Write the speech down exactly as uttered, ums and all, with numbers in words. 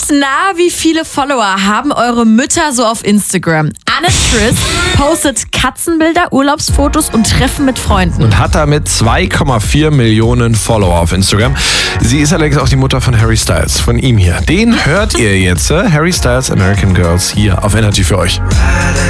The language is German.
Na, wie viele Follower haben eure Mütter so auf Instagram? Anne Triss postet Katzenbilder, Urlaubsfotos und Treffen mit Freunden. Und hat damit zwei Komma vier Millionen Follower auf Instagram. Sie ist allerdings auch die Mutter von Harry Styles, von ihm hier. Den hört ihr jetzt, Harry Styles American Girls, hier auf Energy für euch.